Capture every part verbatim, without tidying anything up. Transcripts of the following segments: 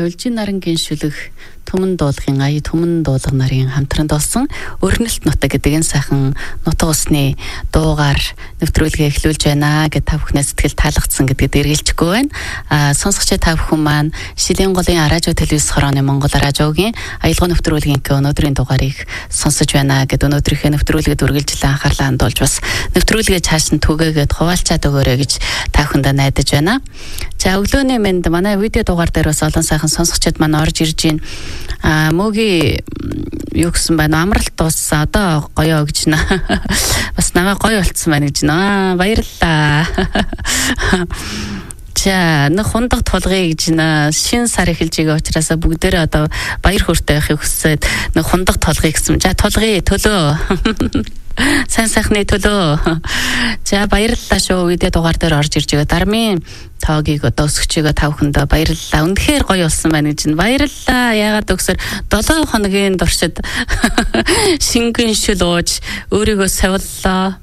Улжин наран гиншүлэх Түмэн дуулгын ая Түмэн дуулга нарын хамтран дуулсан Өрнөлт нутаг гэдэг энэ сайхан нутаг усны дуугаар нэвтрүүлгээ эхлүүлж байна гэж та бүхнээс сэтгэл таалагдсан гэдэгт эргэлжихгүй байна. А сонсогч та бүхэн маань Шилийн голын радио телевиз хорооны Монгол радиогийн аялгаа нэвтрүүлгийн өнөөдрийн дугаарыг сонсож байна гэд өнөөдрийнхээ нэвтрүүлгээд үргэлжлэн анхаарлаа хандуулж бас нэвтрүүлгээ цааш нь түгээгээд хуваалцаад өгөөрэй гэж та бүхэнд найдаж байна. За өглөөний мэнд манай видео дугаар дээр бас олон сайхан сонсогчид маань орж ирж байна. А мөгийн юу гэсэн байна амралт дууссан одоо гоё гэж нэ бас намайг гоё болцсон байна гэж нэ баярлалаа. За нэг хундаг тулгыг гэж нэ шин сар эхэлж байгаа учраас бүгдээрээ одоо баяр хөөртэй байхыг хүсээд нэг хундаг тулгыг гэсэн. За тулгыг төлөө сайн сайхны төлөө. За баярлалаа шүү. Видео дугаар дээр орж ирж байгаа дармын тоогийг одоо өсгчээгөө та бүхэндээ баярлалаа. Үнэхээр гоё болсон байна гэж нь баярлалаа. Яагаад өгсөр долоо хоногийн туршид шингэн шил ууж өөрийгөө савллаа.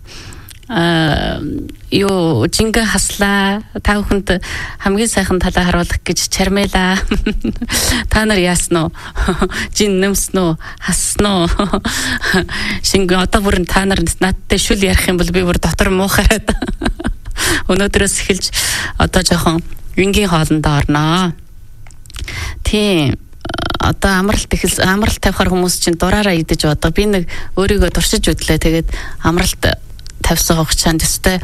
А юу жингээ хаслаа. Та бүхэнд хамгийн сайхан талаа харуулах гэж чармайлаа. Та нар яасан уу? Жин нэмсэн үү? Хассан уу? Шингээ одоо бүр та нар надтай шүл ярих юм бол би бүр дотор муухараад өнөөдрөөс эхэлж одоо жоохон вингийн хоолндоо орноо. Тийм одоо амралт ихэл амралт тавихаар хүмүүс чинь дураараа идэж бодог. Би нэг өөрийгөө туршиж үдлээ. Тэгээд амралт тавьсан хугацаанд өстэй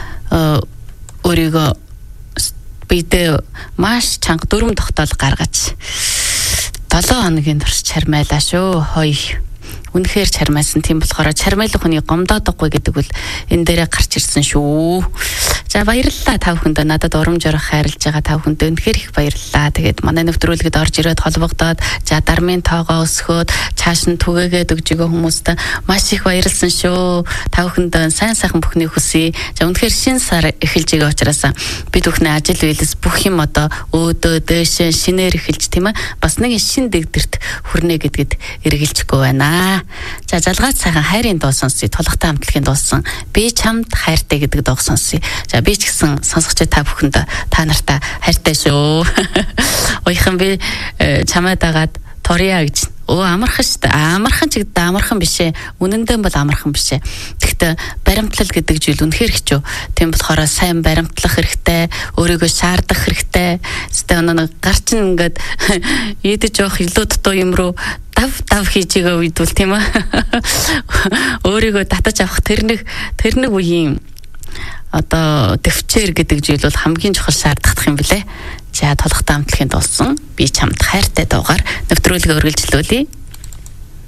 өөрийгөө бидээ маш чанга дөрөв тогтоол гаргаж долоо хоногийн турш чармайлаа шүү. Хой үнэхээр чармайсан. Тийм болохоор чармайлах хүний гомдоодохгүй гэдэг бол энэ дээрээ гарч ирсэн шүү. За баярлалаа та бүхэнд надад урам зориг хайрлаж байгаа та бүхэнд үнэхээр их баярлалаа. Тэгээд манай нэвтрүүлгэд орж ирээд холбогдоод за дармын тоогоо өсгөөд цааш нь түгээгээд өгж байгаа хүмүүст маш их баярлсан шүү. Та бүхэнд сайн сайхан бүхний хүсье. За үнэхээр шин сар эхэлж байгаа учраас бид бүхний ажил үйлс бүх юм одоо өөдөө дээш шинээр эхэлж тийм ээ. Бас нэг шин дэгдэрт хүрнэ гэдгэд эргэлжихгүй байна. За залгаач сайхан хайрын дуу сонсъё. Тулгатай хамтлагийн дуусан би чамд хайртай гэдэг дуу сонсъё. За би ч гэсэн сонсогч та бүхэнд та нартай хайртай шүү. Ойхон би чамайг дагаад турья гэж. Өө амархан шүү дээ. Амархан ч гэдэг амархан биш ээ. Үнэндээ бол амархан биш ээ. Гэхдээ баримтлал гэдэг зүйл үнэхээр хэцүү. Тийм болохоор сайн баримтлах хэрэгтэй, өөрийгөө шаардах хэрэгтэй. Зөвхөн нэг гарч ингээд идэж явах илүү дутуу юм руу дав дав хийж байгаа үед бол тийм ээ. Өөрийгөө татаж авах тэр нэг тэр нэг үеийн одоо дэвчээр гэдэг зүйл бол хамгийн чухал шаардлагатай юм билэ. За толготой хамтлагийн дуулсан би чамд хайртай дуугаар нэвтрүүлгээ үргэлжлүүлье.